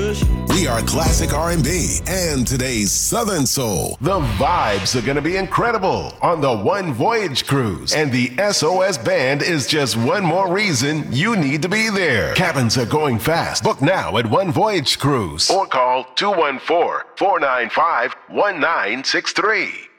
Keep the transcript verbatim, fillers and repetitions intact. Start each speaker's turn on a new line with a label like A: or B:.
A: We are classic R and B and today's Southern Soul.
B: The vibes are going to be incredible on the One Voyage Cruise, and the S O S Band is just one more reason you need to be there. Cabins are going fast. Book now at One Voyage Cruise or call two one four, four nine five, one nine six three.